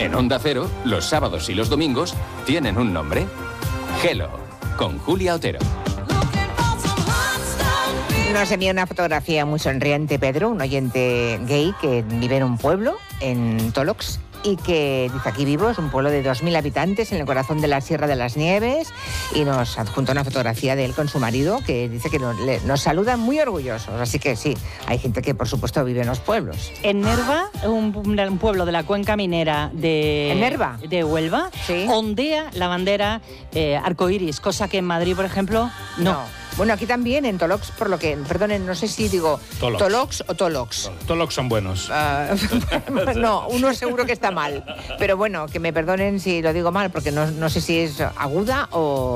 En Onda Cero, los sábados y los domingos tienen un nombre. Hello, con Julia Otero. Nos envía una fotografía muy sonriente Pedro, un oyente gay que vive en un pueblo, en Tolox, y que dice: aquí vivo, es un pueblo de 2.000 habitantes en el corazón de la Sierra de las Nieves, y nos adjunta una fotografía de él con su marido, que dice que nos saludan muy orgullosos. Así que sí, hay gente que por supuesto vive en los pueblos. En Nerva, un pueblo de la cuenca minera de... ¿En Nerva? De Huelva, sí, ondea la bandera arcoíris, cosa que en Madrid, por ejemplo, no. Bueno, aquí también, en Tolox, por lo que, perdonen, no sé si digo Tolox o Tolox. Tolox son buenos. No, uno seguro que está mal. Pero bueno, que me perdonen si lo digo mal, porque no sé si es aguda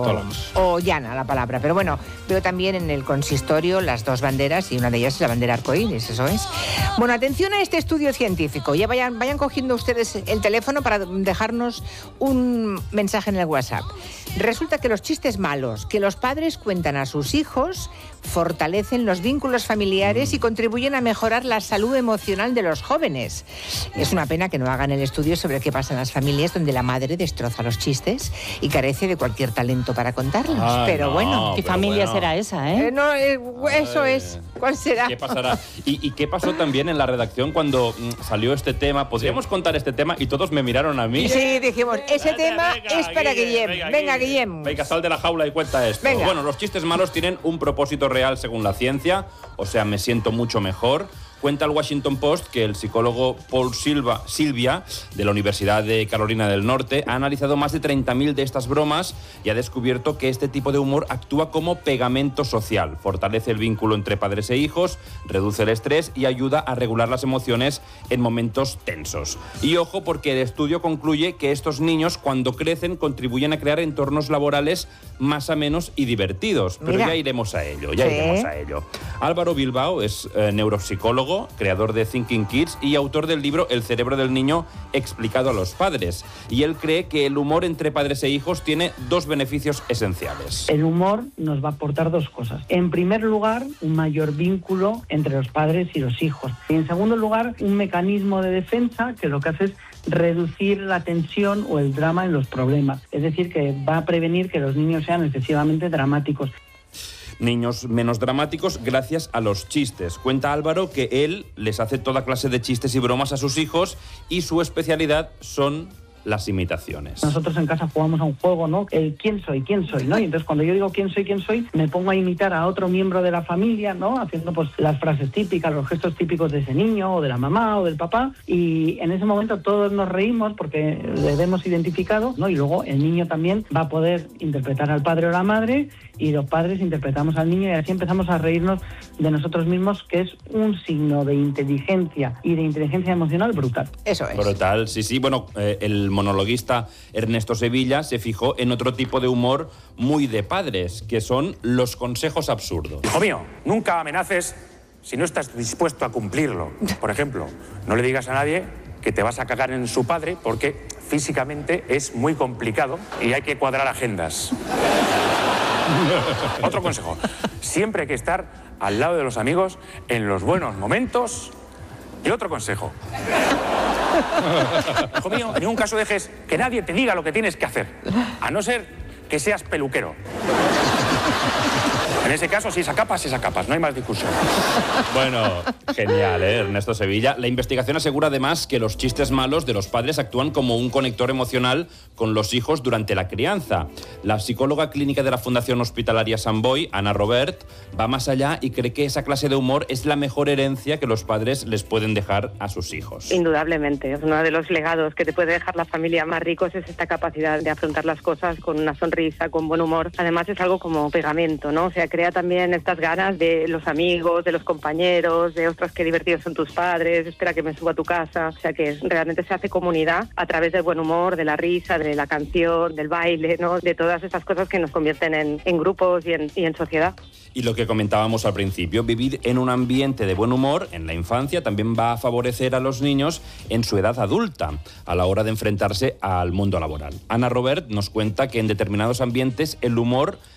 o llana la palabra. Pero bueno, veo también en el consistorio las dos banderas, y una de ellas es la bandera arcoíris, eso es. Bueno, atención a este estudio científico. Ya vayan cogiendo ustedes el teléfono para dejarnos un mensaje en el WhatsApp. Resulta que los chistes malos que los padres cuentan a sus hijos fortalecen los vínculos familiares y contribuyen a mejorar la salud emocional de los jóvenes. Es una pena que no hagan el estudio sobre qué pasa en las familias donde la madre destroza los chistes y carece de cualquier talento para contarlos. Pero bueno, ¿qué familia será esa, eso es. ¿Cuál será? ¿Qué pasará? ¿Y qué pasó también en la redacción cuando salió este tema? ¿Podríamos contar este tema? Y todos me miraron a mí. Sí, dijimos, ese tema es para Guillem. Venga, Guillem. Venga, sal de la jaula y cuenta esto. Venga. Bueno, los chistes malos tienen un propósito real según la ciencia, o sea, me siento mucho mejor. Cuenta el Washington Post que el psicólogo Paul Silvia, de la Universidad de Carolina del Norte, ha analizado más de 30.000 de estas bromas y ha descubierto que este tipo de humor actúa como pegamento social, fortalece el vínculo entre padres e hijos, reduce el estrés y ayuda a regular las emociones en momentos tensos. Y ojo, porque el estudio concluye que estos niños, cuando crecen, contribuyen a crear entornos laborales más amenos y divertidos. Pero ya iremos a ello, iremos a ello. Álvaro Bilbao es neuropsicólogo, creador de Thinking Kids y autor del libro El cerebro del niño explicado a los padres. Y él cree que el humor entre padres e hijos tiene dos beneficios esenciales. El humor nos va a aportar dos cosas. En primer lugar, un mayor vínculo entre los padres y los hijos. Y en segundo lugar, un mecanismo de defensa que lo que hace es reducir la tensión o el drama en los problemas. Es decir, que va a prevenir que los niños sean excesivamente dramáticos. Niños menos dramáticos gracias a los chistes. Cuenta Álvaro que él les hace toda clase de chistes y bromas a sus hijos y su especialidad son las imitaciones. Nosotros en casa jugamos a un juego, ¿no? El ¿quién soy? ¿No? Y entonces cuando yo digo ¿quién soy? Me pongo a imitar a otro miembro de la familia, ¿no? Haciendo pues las frases típicas, los gestos típicos de ese niño, o de la mamá, o del papá. Y en ese momento todos nos reímos porque le hemos identificado, ¿no? Y luego el niño también va a poder interpretar al padre o la madre, y los padres interpretamos al niño, y así empezamos a reírnos de nosotros mismos, que es un signo de inteligencia y de inteligencia emocional brutal. Eso es. Brutal, sí. Bueno, el monologuista Ernesto Sevilla se fijó en otro tipo de humor muy de padres, que son los consejos absurdos. Hijo mío, nunca amenaces si no estás dispuesto a cumplirlo. Por ejemplo, no le digas a nadie que te vas a cagar en su padre, porque físicamente es muy complicado y hay que cuadrar agendas. Otro consejo: siempre hay que estar al lado de los amigos en los buenos momentos. Y otro consejo: hijo mío, en ningún caso dejes que nadie te diga lo que tienes que hacer, a no ser que seas peluquero. En ese caso, si sacapas, no hay más discusión. Bueno, genial, Ernesto Sevilla. La investigación asegura además que los chistes malos de los padres actúan como un conector emocional con los hijos durante la crianza. La psicóloga clínica de la Fundación Hospitalaria Sant Boi, Ana Robert, va más allá y cree que esa clase de humor es la mejor herencia que los padres les pueden dejar a sus hijos. Indudablemente, es uno de los legados que te puede dejar la familia más ricos, es esta capacidad de afrontar las cosas con una sonrisa, con buen humor. Además es algo como pegamento, ¿no? O sea, crea también estas ganas de los amigos, de los compañeros, de ostras, qué divertidos son tus padres, espera que me suba a tu casa. O sea, que realmente se hace comunidad a través del buen humor, de la risa, de la canción, del baile, ¿no? De todas estas cosas que nos convierten en grupos y en sociedad. Y lo que comentábamos al principio, vivir en un ambiente de buen humor en la infancia también va a favorecer a los niños en su edad adulta, a la hora de enfrentarse al mundo laboral. Ana Robert nos cuenta que en determinados ambientes el humor